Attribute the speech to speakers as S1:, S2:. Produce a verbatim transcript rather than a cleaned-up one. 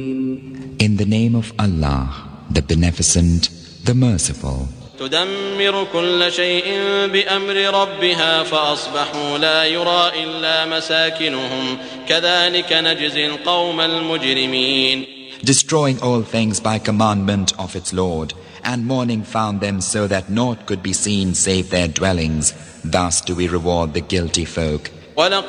S1: In the name of Allah, the Beneficent, the Merciful.
S2: تدمر كل شيء بأمر ربها فأصبحوا لا يرى إلا مساكنهم كذلك نجزي القوم المجرمين.
S1: Destroying all things by commandment of its Lord, and morning found them so that naught could be seen save their dwellings. Thus do we reward the guilty folk.